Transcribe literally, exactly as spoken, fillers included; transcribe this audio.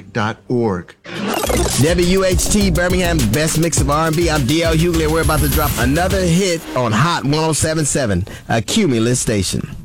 dot org. W H T Birmingham's best mix of R and B. I'm D L Hughley. We're about to drop another hit on Hot one oh seven point seven, a Cumulus station.